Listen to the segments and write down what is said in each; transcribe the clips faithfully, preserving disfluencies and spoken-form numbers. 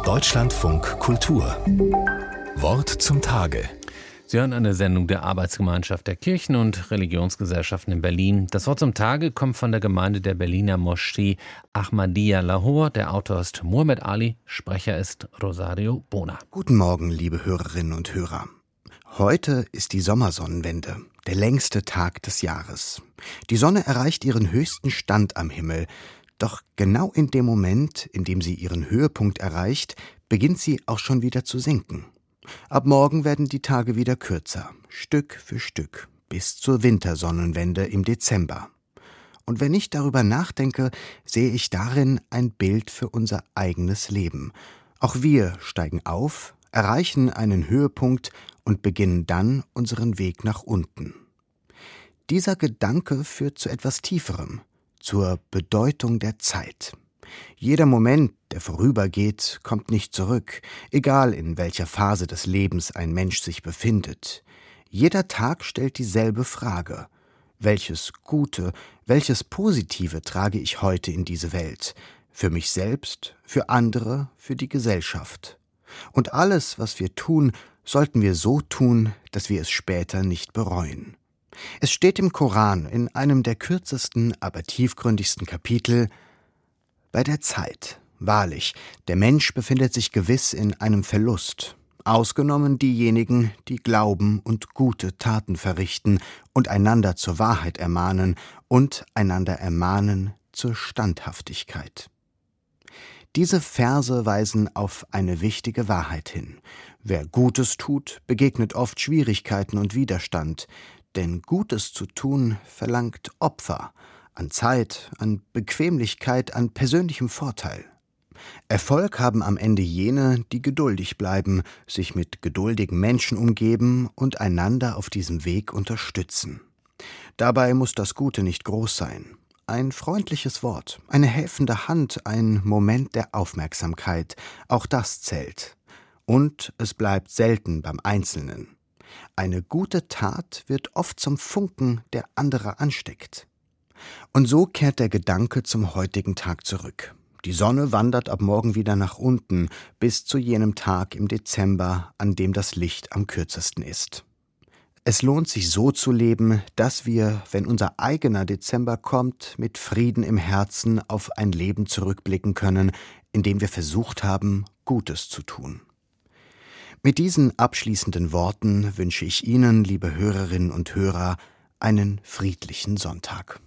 Deutschlandfunk Kultur. Wort zum Tage. Sie hören eine Sendung der Arbeitsgemeinschaft der Kirchen- und Religionsgesellschaften in Berlin. Das Wort zum Tage kommt von der Gemeinde der Berliner Moschee Ahmadiyya Lahore. Der Autor ist Muhammad Ali, Sprecher ist Rosario Bona. Guten Morgen, liebe Hörerinnen und Hörer. Heute ist die Sommersonnenwende, der längste Tag des Jahres. Die Sonne erreicht ihren höchsten Stand am Himmel. Doch genau in dem Moment, in dem sie ihren Höhepunkt erreicht, beginnt sie auch schon wieder zu sinken. Ab morgen werden die Tage wieder kürzer, Stück für Stück, bis zur Wintersonnenwende im Dezember. Und wenn ich darüber nachdenke, sehe ich darin ein Bild für unser eigenes Leben. Auch wir steigen auf, erreichen einen Höhepunkt und beginnen dann unseren Weg nach unten. Dieser Gedanke führt zu etwas Tieferem, zur Bedeutung der Zeit. Jeder Moment, der vorübergeht, kommt nicht zurück, egal in welcher Phase des Lebens ein Mensch sich befindet. Jeder Tag stellt dieselbe Frage: Welches Gute, welches Positive trage ich heute in diese Welt? Für mich selbst, für andere, für die Gesellschaft. Und alles, was wir tun, sollten wir so tun, dass wir es später nicht bereuen. Es steht im Koran in einem der kürzesten, aber tiefgründigsten Kapitel: Bei der Zeit, wahrlich, der Mensch befindet sich gewiss in einem Verlust, ausgenommen diejenigen, die glauben und gute Taten verrichten und einander zur Wahrheit ermahnen und einander ermahnen zur Standhaftigkeit. Diese Verse weisen auf eine wichtige Wahrheit hin. Wer Gutes tut, begegnet oft Schwierigkeiten und Widerstand, denn Gutes zu tun verlangt Opfer, an Zeit, an Bequemlichkeit, an persönlichem Vorteil. Erfolg haben am Ende jene, die geduldig bleiben, sich mit geduldigen Menschen umgeben und einander auf diesem Weg unterstützen. Dabei muss das Gute nicht groß sein. Ein freundliches Wort, eine helfende Hand, ein Moment der Aufmerksamkeit, auch das zählt. Und es bleibt selten beim Einzelnen. Eine gute Tat wird oft zum Funken, der andere ansteckt. Und so kehrt der Gedanke zum heutigen Tag zurück. Die Sonne wandert ab morgen wieder nach unten, bis zu jenem Tag im Dezember, an dem das Licht am kürzesten ist. Es lohnt sich so zu leben, dass wir, wenn unser eigener Dezember kommt, mit Frieden im Herzen auf ein Leben zurückblicken können, in dem wir versucht haben, Gutes zu tun. Mit diesen abschließenden Worten wünsche ich Ihnen, liebe Hörerinnen und Hörer, einen friedlichen Sonntag.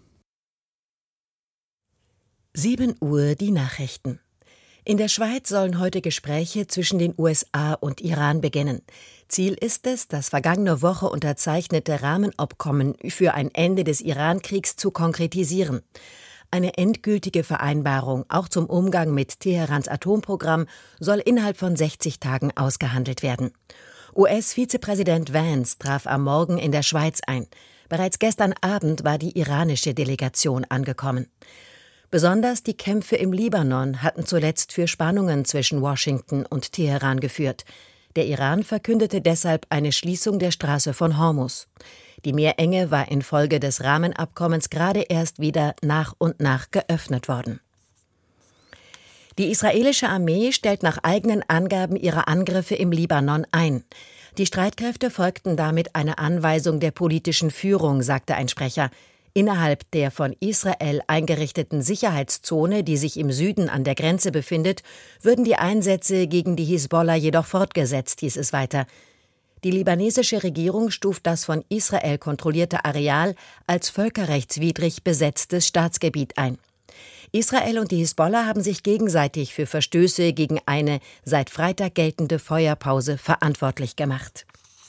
sieben Uhr die Nachrichten. In der Schweiz sollen heute Gespräche zwischen den U S A und Iran beginnen. Ziel ist es, das vergangene Woche unterzeichnete Rahmenabkommen für ein Ende des Iran-Kriegs zu konkretisieren. Eine endgültige Vereinbarung, auch zum Umgang mit Teherans Atomprogramm, soll innerhalb von sechzig Tagen ausgehandelt werden. U S-Vizepräsident Vance traf am Morgen in der Schweiz ein. Bereits gestern Abend war die iranische Delegation angekommen. Besonders die Kämpfe im Libanon hatten zuletzt für Spannungen zwischen Washington und Teheran geführt. Der Iran verkündete deshalb eine Schließung der Straße von Hormuz. Die Meerenge war infolge des Rahmenabkommens gerade erst wieder nach und nach geöffnet worden. Die israelische Armee stellt nach eigenen Angaben ihre Angriffe im Libanon ein. Die Streitkräfte folgten damit einer Anweisung der politischen Führung, sagte ein Sprecher. Innerhalb der von Israel eingerichteten Sicherheitszone, die sich im Süden an der Grenze befindet, würden die Einsätze gegen die Hisbollah jedoch fortgesetzt, hieß es weiter. Die libanesische Regierung stuft das von Israel kontrollierte Areal als völkerrechtswidrig besetztes Staatsgebiet ein. Israel und die Hisbollah haben sich gegenseitig für Verstöße gegen eine seit Freitag geltende Feuerpause verantwortlich gemacht.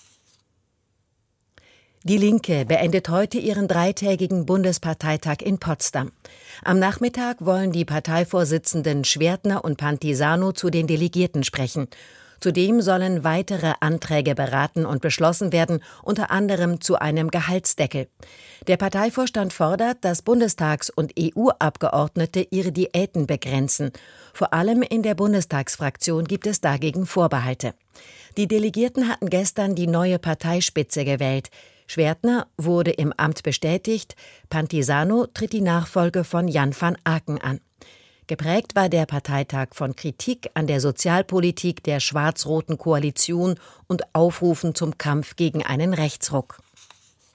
Die Linke beendet heute ihren dreitägigen Bundesparteitag in Potsdam. Am Nachmittag wollen die Parteivorsitzenden Schwertner und Pantisano zu den Delegierten sprechen. Zudem sollen weitere Anträge beraten und beschlossen werden, unter anderem zu einem Gehaltsdeckel. Der Parteivorstand fordert, dass Bundestags- und E U-Abgeordnete ihre Diäten begrenzen. Vor allem in der Bundestagsfraktion gibt es dagegen Vorbehalte. Die Delegierten hatten gestern die neue Parteispitze gewählt. Schwertner wurde im Amt bestätigt, Pantisano tritt die Nachfolge von Jan van Aken an. Geprägt war der Parteitag von Kritik an der Sozialpolitik der schwarz-roten Koalition und Aufrufen zum Kampf gegen einen Rechtsruck.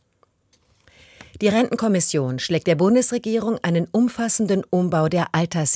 Die Rentenkommission schlägt der Bundesregierung einen umfassenden Umbau der Alterssicherung